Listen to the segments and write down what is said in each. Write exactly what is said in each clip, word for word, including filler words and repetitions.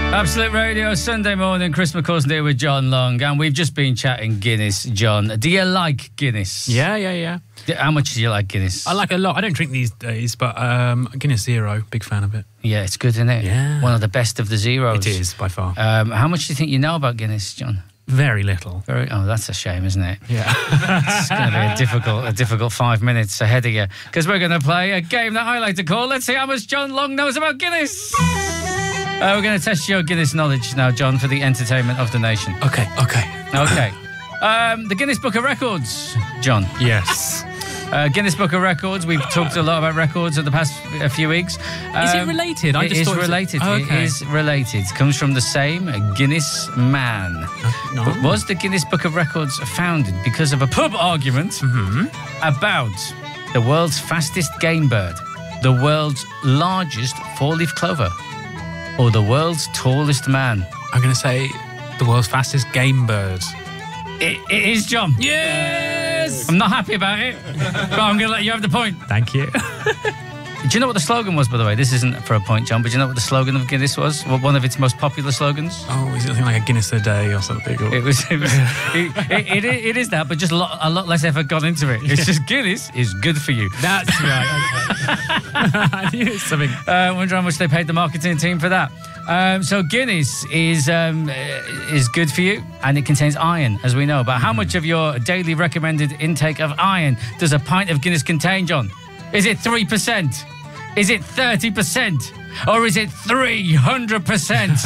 Absolute Radio, Sunday morning. Chris McCausland here with John Long, and we've just been chatting Guinness. John, do you like Guinness? Yeah, yeah, yeah. How much do you like Guinness? I like it a lot. I don't drink these days, but um, Guinness Zero, big fan of it. Yeah, it's good, isn't it? Yeah. One of the best of the zeros. It is, by far. Um, how much do you think you know about Guinness, John? Very little. Very. Oh, that's a shame, isn't it? Yeah. It's going to be a difficult, a difficult five minutes ahead of you, because we're going to play a game that I like to call Let's See How Much John Long Knows About Guinness. Uh, we're going to test your Guinness knowledge now, John, for the entertainment of the nation. Okay, okay. Okay. Um, the Guinness Book of Records, John. Yes. Uh, Guinness Book of Records. We've talked a lot about records in the past a few weeks. Um, Is it related? I it just is thought it was- related. Oh, okay. It is related. It comes from the same Guinness man. No. But was the Guinness Book of Records founded because of a pub argument Mm-hmm. about the world's fastest game bird, the world's largest four-leaf clover, or the world's tallest man? I'm going to say the world's fastest game bird. It, it is, John. Yes! I'm not happy about it, but I'm going to let you have the point. Thank you. Do you know what the slogan was, by the way? This isn't for a point, John, but do you know what the slogan of Guinness was? What one of its most popular slogans? Oh, is it something like a Guinness a day or something? Or... It was. It, was it, it, it, it is that, but just a lot, a lot less effort gone into it. It's just Guinness is good for you. That's right. Okay. I knew it was something. Uh, I wonder how much they paid the marketing team for that. Um, so Guinness is um, is good for you, and it contains iron, as we know. But how much of your daily recommended intake of iron does a pint of Guinness contain, John? Is it three percent? Is it thirty percent? Or is it three hundred percent?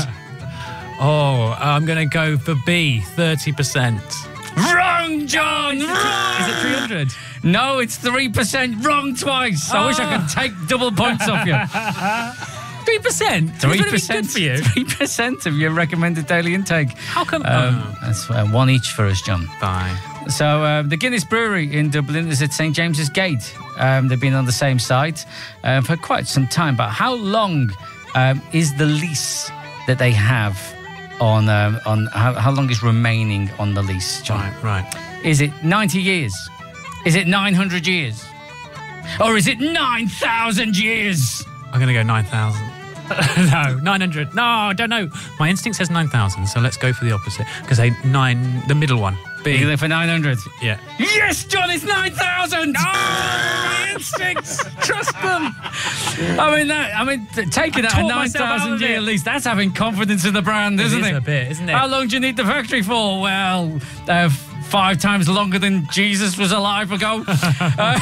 Oh, I'm going to go for B, thirty percent. Wrong, John! Is it three hundred? No, it's three percent. Wrong twice. I wish I could take double points off you. three percent? Three percent good for you. Three percent of your recommended daily intake. How come? Um, oh. That's uh, one each for us, John. Fine. So uh, the Guinness Brewery in Dublin is at Saint James's Gate. Um, they've been on the same site uh, for quite some time. But how long um, is the lease that they have on um, on how, how long is remaining on the lease, John? Right, right. Is it ninety years? Is it nine hundred years? Or is it nine thousand years? I'm going to go nine thousand. No, nine hundred. No, I don't know. My instinct says nine thousand, so let's go for the opposite. Because they nine, the middle one. You're B. going for nine hundred? Yeah. Yes, John, it's nine thousand! Oh, my instincts! Trust them! I mean, that, I mean, t- taking I that a taught nine myself out thousand of year it. lease, that's having confidence in the brand, isn't It it? is a bit, isn't it? How long do you need the factory for? Well, uh, five times longer than Jesus was alive ago. uh,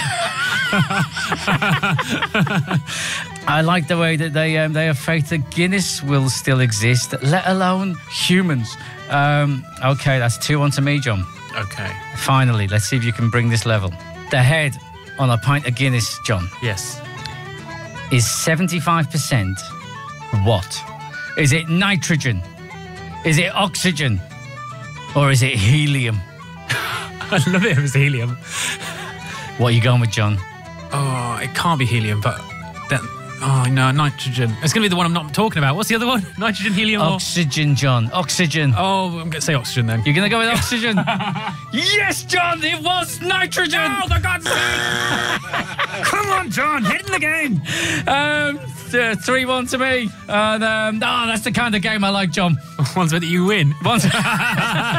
I like the way that they um, they have faith that Guinness will still exist, let alone humans. Um, okay, that's two on to me, John. Okay. Finally, let's see if you can bring this level. The head on a pint of Guinness, John, Yes. is seventy-five percent what? Is it nitrogen? Is it oxygen? Or is it helium? I love it if it's helium. What are you going with, John? Oh, it can't be helium, but that. Oh no, nitrogen. It's going to be the one I'm not talking about. What's the other one? Nitrogen, helium, or? Oxygen, John. Oxygen. Oh, I'm going to say oxygen then. You're going to go with oxygen? Yes, John, it was nitrogen! Oh, for God's sake! Come on, John, hit in the game. Um, th- three one to me. And, um, oh, that's the kind of game I like, John. One's where you win. Once-